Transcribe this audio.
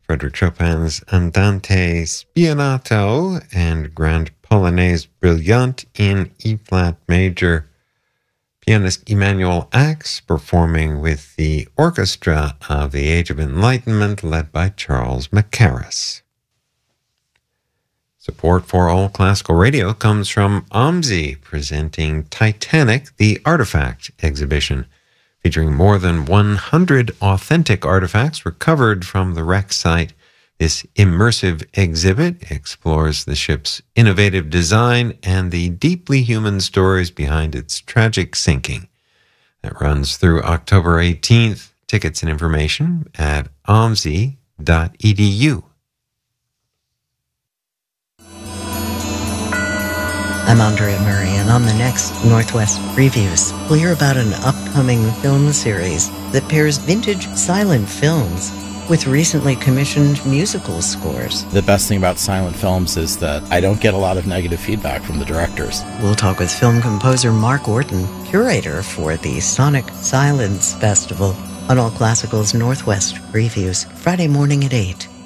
Frédéric Chopin's Andante Spianato and Grand Polonaise Brillante in E-flat major. Pianist Emanuel Ax performing with the Orchestra of the Age of Enlightenment led by Charles Mackerras. Support for All Classical Radio comes from OMSI, presenting Titanic, the Artifact exhibition, featuring more than 100 authentic artifacts recovered from the wreck site. This immersive exhibit explores the ship's innovative design and the deeply human stories behind its tragic sinking. That runs through October 18th. Tickets and information at omsi.edu. I'm Andrea Murray, and on the next Northwest Previews, we'll hear about an upcoming film series that pairs vintage silent films with recently commissioned musical scores. The best thing about silent films is that I don't get a lot of negative feedback from the directors. We'll talk with film composer Mark Orton, curator for the Sonic Silence Festival, on All Classical's Northwest Previews, Friday morning at 8.